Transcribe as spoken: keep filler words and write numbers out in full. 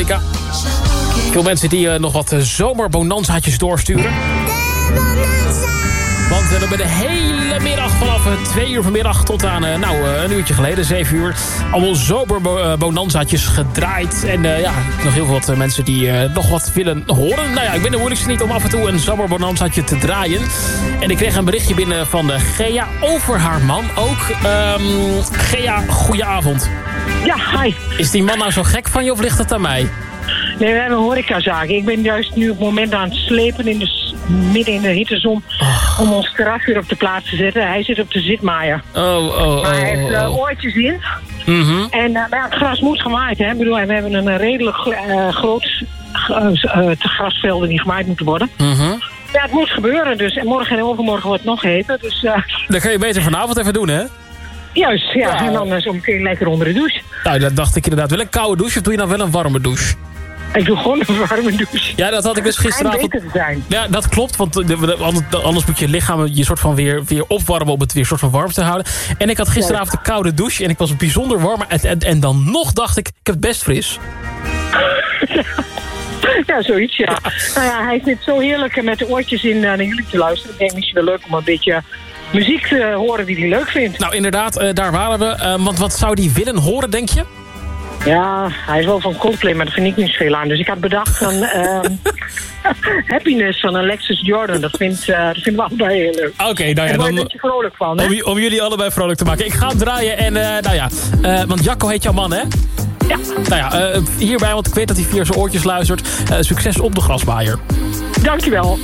horeca. Veel mensen die uh, nog wat uh, zomerbonanzaatjes doorsturen. Want we hebben de hele middag vanaf uh, twee uur vanmiddag tot aan uh, nou, uh, een uurtje geleden, zeven uur... allemaal zomerbonanzaatjes gedraaid. En uh, ja, nog heel veel wat, uh, mensen die uh, nog wat willen horen. Nou ja, ik ben de moeilijkste niet om af en toe een zomerbonanzaatje te draaien. En ik kreeg een berichtje binnen van de Gea over haar man ook. Um, Gea, goedenavond. Ja, hi. Is die man nou zo gek van je of ligt het aan mij? Nee, we hebben horecazaken. Ik ben juist nu op het moment aan het slepen in de, midden in de hittezon Oh. om ons terras weer op de plaats te zetten. Hij zit op de zitmaaier. Oh, oh, oh. Maar hij heeft uh, oortjes in. Mm-hmm. En uh, maar ja, het gras moet gemaaid. Hè? Ik bedoel, we hebben een redelijk uh, groot uh, grasvelden die gemaaid moeten worden. Mm-hmm. Ja, het moet gebeuren dus. En morgen en overmorgen wordt het nog heter. Dus, uh, Dat kan je beter vanavond even doen, hè? juist, ja. Ja. En dan uh, zo meteen lekker onder de douche. Nou, dat dacht ik inderdaad. Wil een koude douche of doe je dan wel een warme douche? Ik doe gewoon een warme douche. Ja, dat had ik dus gisteravond... beter te zijn. Ja, dat klopt, want anders moet je lichaam je soort van weer, weer opwarmen om het weer soort van warm te houden. En ik had gisteravond een koude douche en ik was bijzonder warm. En, en, en dan nog dacht ik, ik heb het best fris. Ja, zoiets, ja. Nou ja, hij zit zo heerlijk met de oortjes in naar jullie te luisteren. Ik denk misschien wel leuk om een beetje muziek te horen die hij leuk vindt. Nou, inderdaad, uh, daar waren we. Uh, want wat zou die willen horen, denk je? Ja, hij is wel van Coldplay, maar daar vind ik niet zoveel aan. Dus ik had bedacht van uh, Happiness van Alexis Jordan. Dat vindt, uh, dat vinden we allebei heel leuk. Oké, okay, nou ja, dan... dan... Daar ben je vrolijk van, hè? Om, om jullie allebei vrolijk te maken. Ik ga hem draaien en, uh, nou ja... Uh, want Jacco heet jouw man, hè? Ja. Nou ja, uh, hierbij, want ik weet dat hij via zijn oortjes luistert. Uh, succes op de grasmaaier. Dankjewel.